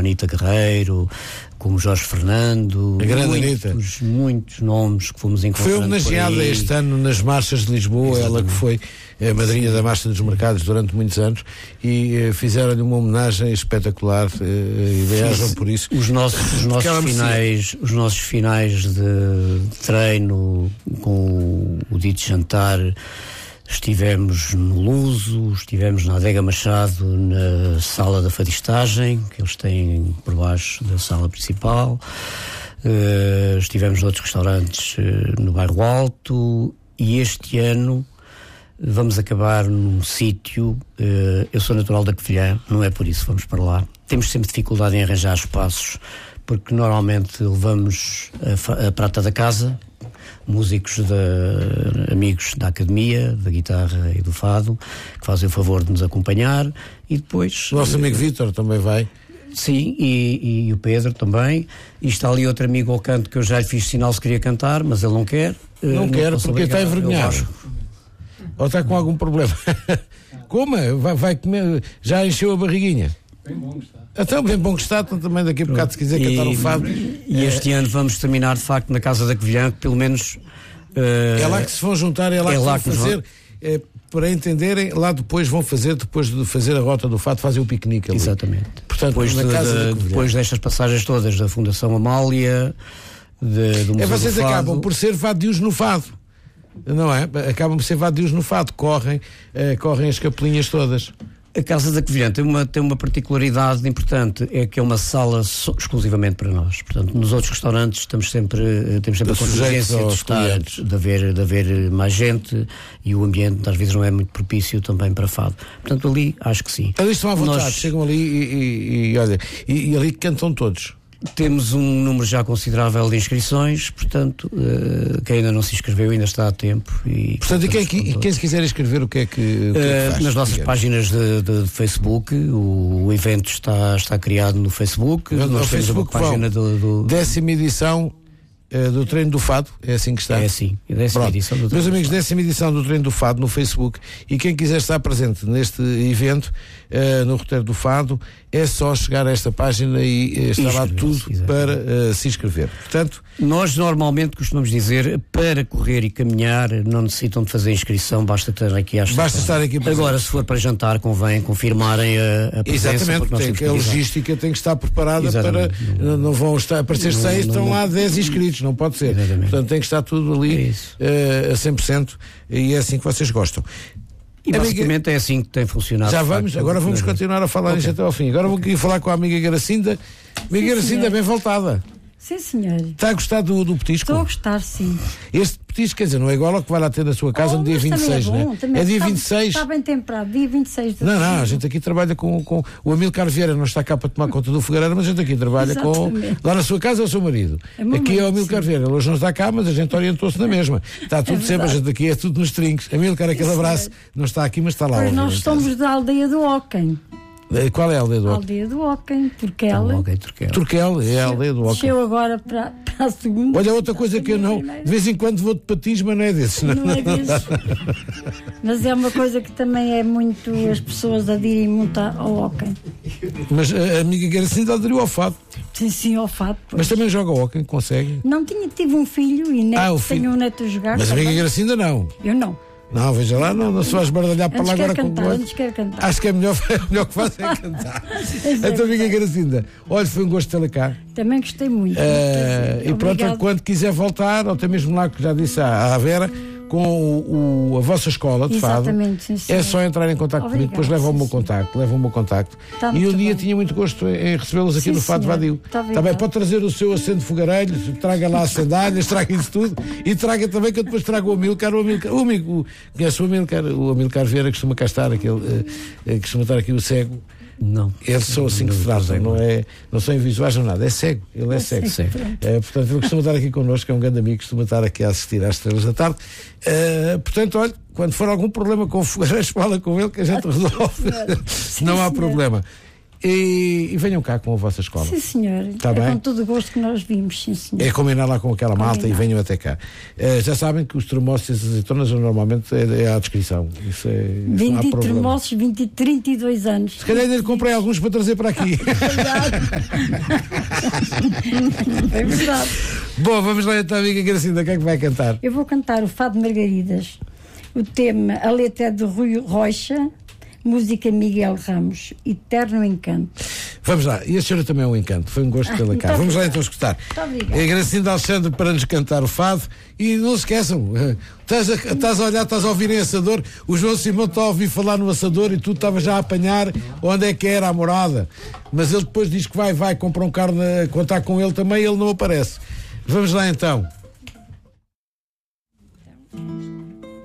Anitta Guerreiro, como Jorge Fernando, muitos nomes que fomos encontrando. Foi homenageada este ano nas marchas de Lisboa. Exatamente. Ela que foi a madrinha da Marcha dos Mercados durante muitos anos, e fizeram-lhe uma homenagem espetacular, e bem-ajam por isso. Os nossos finais de treino com o dito jantar, estivemos no Luso, estivemos na Adega Machado, na sala da fadistagem, que eles têm por baixo da sala principal. Estivemos noutros restaurantes no Bairro Alto, e este ano vamos acabar num sítio. Eu sou natural da Covilhã, não é por isso vamos para lá. Temos sempre dificuldade em arranjar espaços, porque normalmente levamos a prata da casa, músicos amigos da academia, da guitarra e do fado, que fazem o favor de nos acompanhar, e depois... O nosso amigo Vítor também vai. Sim, e o Pedro também. E está ali outro amigo ao canto que eu já lhe fiz sinal se queria cantar, mas ele não quer. Não quer, porque está envergonhado. Ou está com algum problema? Coma, vai comer, já encheu a barriguinha. Bem bom que está. Então, bem bom que está, então também daqui a bocado, se quiser cantar um fado. E este ano vamos terminar, de facto, na Casa da Covilhã, que pelo menos... é lá que se vão juntar, é lá que vão fazer... para entenderem, lá depois vão fazer, depois de fazer a rota do fado, fazem o piquenique ali. Exatamente. Portanto, depois destas passagens todas da Fundação Amália, do Museu vocês do Fado... acabam por ser vadios no fado, não é? Acabam por ser vadios no fado, correm as capelinhas todas. A Casa da Covilhã tem uma particularidade importante, é que é uma sala exclusivamente para nós. Portanto, nos outros restaurantes temos sempre a contingência de haver mais gente, e o ambiente às vezes não é muito propício também para fado. Portanto, ali acho que sim. Ali estão à vontade, chegam ali e ali cantam todos. Temos um número já considerável de inscrições, portanto, quem ainda não se inscreveu ainda está a tempo. Portanto, e quem se quiser inscrever, o que é que faz? Nas nossas páginas de Facebook, o evento está criado no Facebook. Nós temos uma página do 10ª edição do Treino do Fado, é assim que está? É assim, a 10ª edição do Treino. Meus amigos, 10ª edição do Treino do Fado no Facebook, e quem quiser estar presente neste evento, no Roteiro do Fado, é só chegar a esta página e está lá tudo para se inscrever. Portanto, nós normalmente costumamos dizer, para correr e caminhar não necessitam de fazer inscrição, basta estar aqui às basta estar aqui presente. Agora, se for para jantar, convém confirmarmarem a presença. Exatamente, a logística tem que estar preparada. Exatamente. Para não vão aparecer 6, estão lá 10 inscritos, não pode ser. Exatamente. Portanto, tem que estar tudo ali a 100%, e é assim que vocês gostam. E basicamente é assim que tem funcionado. Já vamos, agora vamos continuar a falar nisto até ao fim. Agora vou aqui falar com a amiga Garacinda. Amiga Garacinda, bem voltada. Sim, senhor. Está a gostar do petisco? Estou a gostar, sim. Este petisco, quer dizer, não é igual ao que vai lá ter na sua casa no dia 26, não é? É dia 26. Está bem temperado, dia 26 de Não, a gente aqui trabalha com o Amílcar Vieira, não está cá para tomar conta do fogareiro, mas a gente aqui trabalha com... Lá na sua casa é o seu marido. Aqui é o Amílcar Vieira, ele hoje não está cá, mas a gente orientou-se na mesma. Está tudo sempre, a gente aqui é tudo nos trinques. Amílcar, aquele abraço, não está aqui, mas está lá. Pois nós somos da aldeia do Óquem. Qual é a aldeia do Óquem? A aldeia do Óquem, Turquel. Turquel, é a aldeia do Óquem. Desceu agora para a segunda. Olha, outra coisa que eu não... De vez em quando vou de patins, mas não é desses. Não é desses. Mas é uma coisa que também é muito... As pessoas adirem muito ao Óquem. Mas a amiga Garacinda aderiu ao fado. Sim, ao fado. Pois. Mas também joga ao Óquem, consegue? Não, tive um filho e neto, tenho um neto a jogar. Mas a amiga Garacinda não? Eu não. Não, veja lá, não se vais bardalhar para lá agora com o antes quer cantar. Acho que é melhor que faz é cantar. Então, amiga Garacinda, olha, foi um gosto tê-la cá. Também gostei muito. E pronto, quando quiser voltar, ou até mesmo lá que já disse à Vera, com a vossa escola de fado, é só entrar em contato comigo, depois leva o meu contacto. Tá, e um dia tinha muito gosto em recebê-los aqui no Fado Vadio. Também pode trazer o seu acendo fogarelho, traga lá as sandálias, traga isso tudo, e traga também, que eu depois trago o Amílcar. O amigo conhece o Amílcar Vieira, costuma cá estar, costuma estar aqui o cego. Não. Eles são assim que se tratam, não são invisuais ou nada, é cego, ele é cego. Portanto, ele costuma estar aqui connosco, é um grande amigo, costuma estar aqui a assistir às estrelas da tarde. Portanto, olha, quando for algum problema com o fogareiro, fala com ele que a gente resolve. Não há problema. E venham cá com a vossa escola. Sim, senhor. Tá bem? Com todo o gosto que nós vimos, sim, senhor. É combinar lá com aquela malta e venham até cá. Já sabem que os termossos e as azeitonas normalmente é à descrição. Isso 20 termossos, 20 e 32 anos. Se calhar ainda comprei alguns para trazer para aqui. É verdade. Bom, vamos lá então, amiga Gracinda, o que é que vai cantar? Eu vou cantar o Fado de Margaridas. O tema, a letra é de Rui Rocha, música Miguel Ramos, Eterno Encanto. Vamos lá, e a senhora também é um encanto, foi um gosto tê-la cá. Vamos lá então escutar. É Gracinda Alexandre para nos cantar o fado. E não se esqueçam, estás a olhar, estás a ouvir em Assador, o João Simão está a ouvir falar no Assador e tu estavas já a apanhar onde é que era a morada. Mas ele depois diz que vai comprar um carro, contar com ele também, ele não aparece. Vamos lá então.